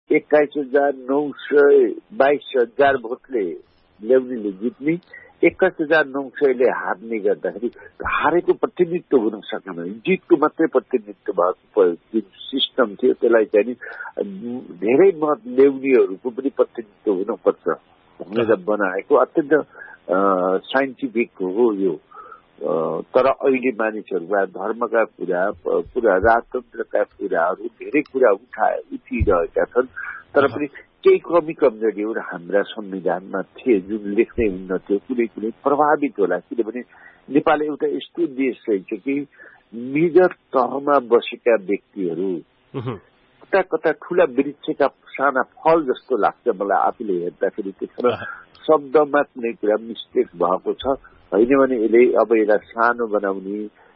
21,922,000 भोटले ल्याउनेले जित्ने, 21,900ले हार्ने गर्दाखेरि हारेको प्रतिनिधित्व हुन सकेन, जितको मात्रै प्रतिनिधित्व भएको जुन सिस्टम थियो त्यसलाई चाहिँ धेरै मत ल्याउनेहरूको पनि प्रतिनिधित्व हुनुपर्छ भनेर बनाएको अत्यन्त साइन्टिफिक हो यो। तर अहिले मानिसहरूका धर्मका कुरा राजतन्त्रका कुराहरू धेरै कुरा उठिरहेका छन्, तर पनि केही कमी कमजोरीहरू हाम्रा संविधानमा थिए जुन लेख्नै हुन्नथ्यो, कुनै कुनै प्रभावित होला। किनभने नेपाल एउटा यस्तो देश रहेछ कि निजर तहमा बसेका व्यक्तिहरू कता कता ठूला वृक्षका साना फल जस्तो लाग्छ मलाई आफूले हेर्दाखेरि। त्यसमा शब्दमा कुनै कुरा मिस्टेक भएको छ होइन भने यसले अब यसलाई सानो बनाउने,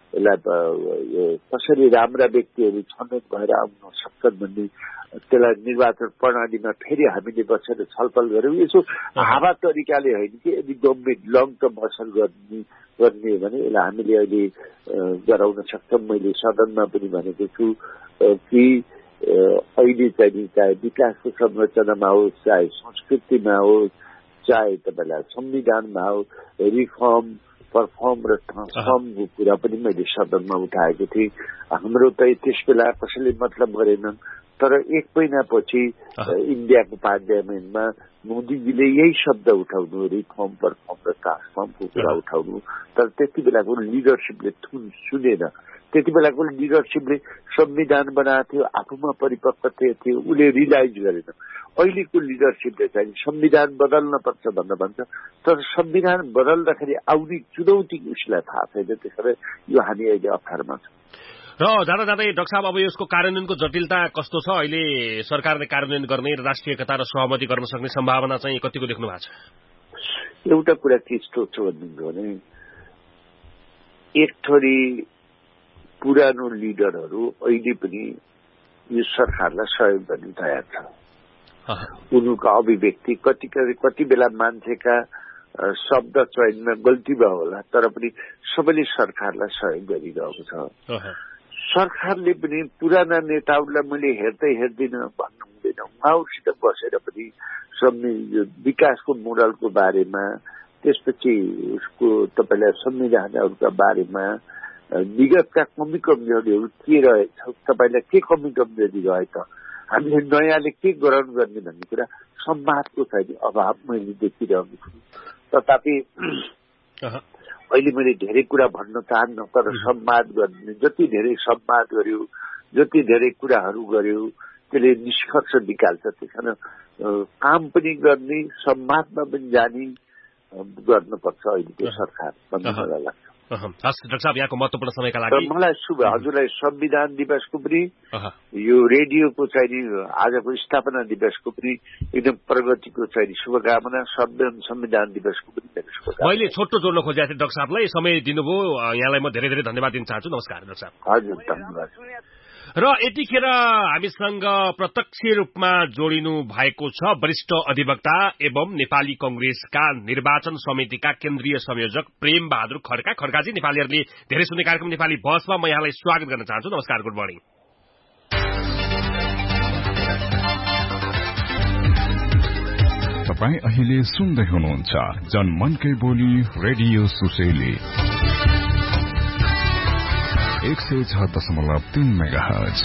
यसलाई कसरी राम्रा व्यक्तिहरू छनौट भएर आउन सक्छन् भन्ने त्यसलाई निर्वाचन प्रणालीमा फेरि हामीले बसेर छलफल गऱ्यौँ। यसो हावा तरिकाले होइन कि यदि गभर्मेन्ट लङ टर्म असर गर्ने हो भने यसलाई हामीले अहिले गराउन सक्छौँ। मैले सदनमा पनि भनेको छु कि अहिले चाहिँ चाहे विकासको संरचनामा होस्, चाहे संस्कृतिमा होस्, चाहे तपाईँलाई संविधानमा हो, रिफर्म परफर्म र ट्रान्सफर्मको कुरा पनि मैले सदनमा उठाएको थिएँ। हाम्रो त त्यस बेला कसैले मतलब गरेनन्, तर एक महिनापछि इन्डियाको पार्लियामेन्टमा मोदीजीले यही शब्द उठाउनु, रिफर्म परफर्म र ट्रान्सफर्मको कुरा उठाउनु। तर त्यति बेलाको लिडरसिपले सुनेन। त्यति बेलाको लिडरसिपले संविधान बनाएको थियो, आफूमा परिपक्व थियो, उसले रियलाइज गरेन। अहिलेको लिडरसिपले चाहिँ संविधान बदल्न पर्छ भनेर भन्छ, तर संविधान बदल्दाखेरि आउने चुनौती उसलाई थाहा छैन। त्यसैले यो हामी अहिले अप्ठ्यारोमा छौँ। र जाँदा जाँदै डाक्टर साहब अब यसको कार्यान्वयनको जटिलता कस्तो छ? अहिले सरकारले कार्यान्वयन गर्ने र राष्ट्रिय एकता र सहमति गर्न सक्ने सम्भावना चाहिँ कतिको देख्नु भएको छ? एउटा कुरा के छ भने एक थरी पुरानो लिडरहरू अहिले पनि यो सरकारलाई सहयोग गर्न तयार छ। उनीहरूको अभिव्यक्ति कति बेला मान्छेका शब्द चयनमा गल्ती भयो होला, तर पनि सबैले सरकारलाई सहयोग गरिरहेको छ। सरकारले पनि पुराना नेताहरूलाई मैले हेर्दिनँ भन्नु हुँदैन। उहाँहरूसित बसेर पनि विकासको मोडलको बारेमा, त्यसपछि उसको तपाईँलाई संविधानहरूका बारेमा विगतका कमी कमजोरीहरू के रहेछ, तपाईँलाई के कमी कमजोरी रहे त, हामीले नयाँले के ग्रहण गर्ने भन्ने कुरा संवादको चाहिँ अभाव मैले देखिरहेको छु। तथापि अहिले मैले धेरै कुरा भन्न चाहन्न, तर संवाद गर्ने जति धेरै संवाद गर्यो, जति धेरै कुराहरू गर्यो त्यसले निष्कर्ष निकाल्छ। त्यस कारण काम पनि गर्ने, संवादमा पनि जाने गर्नुपर्छ अहिलेको सरकार भन्ने मलाई लाग्छ। हस् डाक्टर साहब, यहाँको महत्त्वपूर्ण समयका लागि मलाई हजुरलाई संविधान दिवसको पनि यो रेडियोको चाहिँ आजको स्थापना दिवसको पनि एकदम प्रगतिको चाहिँ शुभकामना, संविधान दिवसको पनि शुभकामना। मैले छोटो जोड्न खोजेको थिएँ डाक्टर साहबलाई, समय दिनुभयो, यहाँलाई म धेरै धेरै धन्यवाद दिन चाहन्छु। नमस्कार डाक्टर साहब। हजुर धन्यवाद। र यतिखेर हामीसँग प्रत्यक्ष रूपमा जोडिनु भएको छ वरिष्ठ अधिवक्ता एवं नेपाली कंग्रेसका निर्वाचन समितिका केन्द्रीय संयोजक प्रेम बहादुर खड्का। खड्काजी, नेपालीहरूले धेरै सुन्ने कार्यक्रम नेपाली बसमा म यहाँलाई स्वागत गर्न चाहन्छु। नमस्कार, गुड मर्निङ। तपाईँ अहिले सुन्दै हुनुहुन्छ जनमनकै बोली रेडियो सुसेली 106.3 मेगाहर्ज।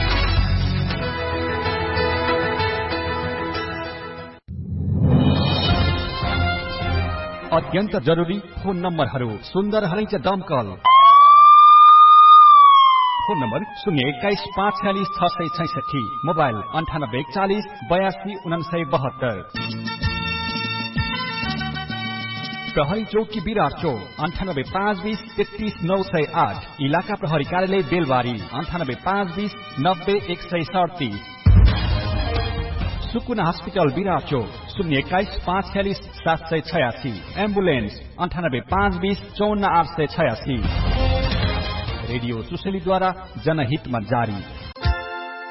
अत्यन्त जरुरी फोन नम्बरहरू। सुन्दर हलैच दमकल फोन नम्बर 021-546-666, मोबाइल 9840-82-972। प्रहरी चौकी विराट चौक 98-520-33-908। इलाका प्रहरी कार्यालय बेलबारी 98-520-90-137। सुकुना हस्पिटल विराट चौक 021-546-786। एम्बुलेन्स 98-520-54-886। रेडियो सुसेलीद्वारा जनहितमा जारी।